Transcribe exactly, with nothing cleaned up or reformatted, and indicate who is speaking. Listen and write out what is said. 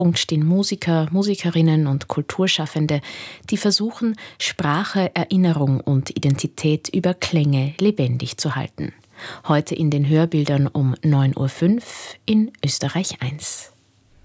Speaker 1: und stehen Musiker, Musikerinnen und Kulturschaffende, die versuchen, Sprache, Erinnerung und Identität über Klänge lebendig zu halten. Heute in den Hörbildern um neun Uhr fünf in Österreich eins.